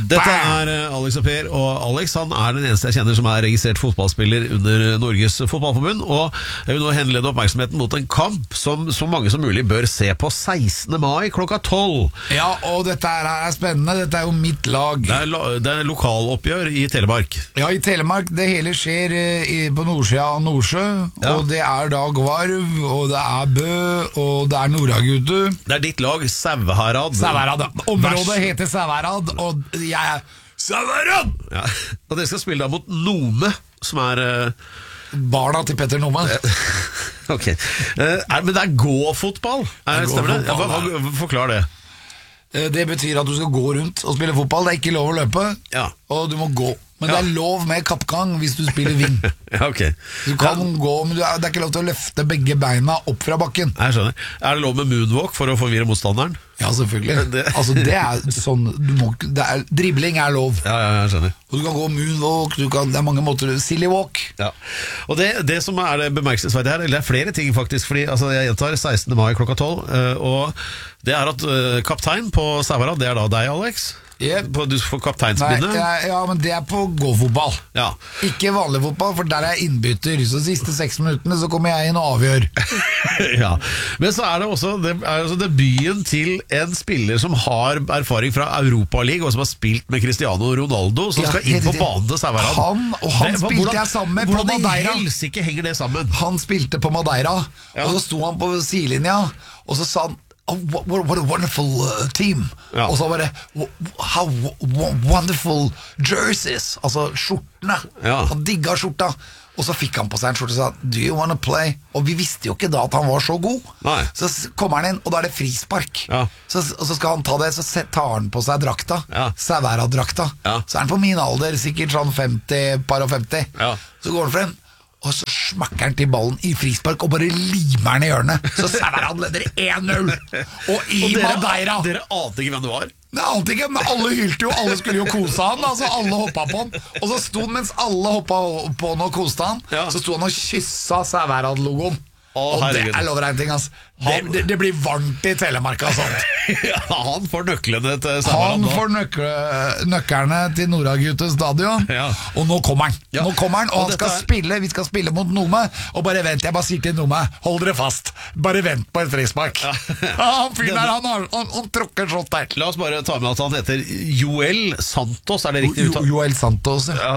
Dette Alex og Per, og Alex han den eneste jeg kjenner som registrert fotballspiller under Norges fotballforbund, og jeg vil nå henlede oppmerksomheten mot en kamp som så mange som mulig bør se på 16. mai klokka 12. Ja, og dette spennende, dette jo mitt lag. Det lokaloppgjør i Telemark. Ja, i Telemark, det hele skjer på nordsida av Nordsjø, og det da Gvarv, og det Bø, og det Noragutu. Det ditt lag, Sauherad. Sauherad, området heter Sauherad, og jeg Sauherad! Ja. Og dere skal spille da mot Nome, som barna til Petter Nome. Ok, men det gå-fotball, stemmer det? Forklar det. Det betyr at du skal gå rundt og spille fotball. Det ikke lov å løpe, og du må gå. Men det lov med kappgang hvis du spiller ving. Ja, ok. Du kan gå, men det ikke lov til å løfte begge beina opp fra bakken. Jeg skjønner. Det lov med moonwalk for å forvirre motstanderen? Ja, selvfølgelig. Altså, det sånn dribling lov. Ja, jeg skjønner. Og du kan gå moonwalk, det mange måter. Silly walk. Ja. Og det som det bemerkelsesverdige her, eller det flere ting faktisk, fordi altså, jeg gjentar 16. mai klokka 12, og det at kaptein på Sauherad, det da deg, Alex. Yep. Du får kapteinsbindet. Ja, men det på gå-fotball. Ja. Ikke vanlig fotball, for der innbytter. Så de siste 6 minuttene så kommer jeg inn og avgjør. Ja. Men så det også debuten til en spiller som har erfaring fra Europa League, og som har spilt med Cristiano Ronaldo, som skal inn på banen til Sauherad. Han spilte jeg sammen med på Madeira. Hvordan helsike henger det sammen? Han spilte på Madeira, og så sto han på sidelinja, og så sa han what a wonderful team. Og så var det how wonderful jerseys, altså skjortene. Han digga skjorta. Og så fikk han på seg en skjorte og sa do you wanna play? Og vi visste jo ikke da at han var så god. Nei. Så kommer han inn, og da det frispark. Og så skal han ta det, så tar han på seg drakta. Sauherad-drakta. Så han på min alder, sikkert sånn 50, par og 50. Så går han frem, og så smakker han til ballen i frispark og bare limer den i hjørnet. Så Sauherad leder 1-0. Og i Madeira. Dere ante ikke hvem det var? Nei, ante ikke, men alle hylte jo. Alle skulle jo kose han, altså alle hoppet på han. Og så sto han, mens alle hoppet på han og koste han, så sto han og kyssa Sauherad-logoen. Og det lover en ting, altså. Det blir varmt i Telemark, altså. Han får nøklene til Sauherad. Han får nøklene til Noragutu stadion. Og nå kommer han. Nå kommer han, og han skal spille. Vi skal spille mot Nome. Og bare vent, jeg bare sier til Nome, hold dere fast. Bare vent på et frispark. Han fyrer der, han tråkker sånt der. La oss bare ta med at han heter Joel Santos, det riktig uttalt? Joel Santos, ja.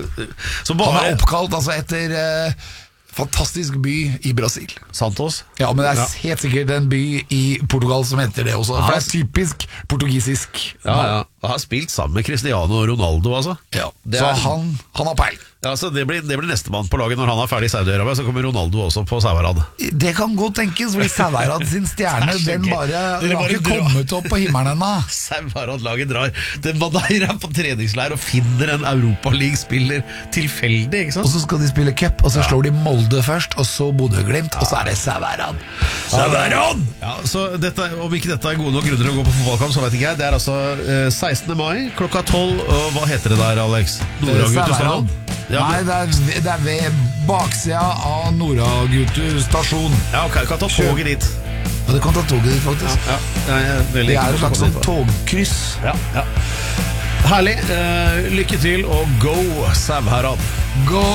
Han oppkalt altså etter fantastisk by i Brasil. Santos? Ja, men det helt sikkert en by i Portugal som heter det også. For det typisk portugisisk. Han har spilt sammen med Cristiano Ronaldo, altså. Ja, så han har peil. Ja, så det blir neste mann på laget. Når han ferdig i Saudi-Arabia, så kommer Ronaldo også på Sauherad. Det kan godt tenkes, fordi Sauherad sin stjerne den har ikke kommet opp på himmelen ennå. Sauherad-laget drar til Madeira på treningsleir og finner en Europa League-spiller tilfeldig, ikke sant? Og så skal de spille cup, og så slår de Molde først, og så Bodø/Glimt, og så det Sauherad. Sauherad! Ja, så om ikke dette gode nok grunner å gå på fotballkamp, så vet ikke jeg. Det altså 16. mai, klokka 12, og hva heter det der, Alex? Sauherad. Nei, det ved baksida av Noragutu stasjon. Ja, ok, kan ta toget dit. Ja, du kan ta toget dit, faktisk. Det et slags sånn togkryss. Herlig, lykke til, og go Sauherad. Go!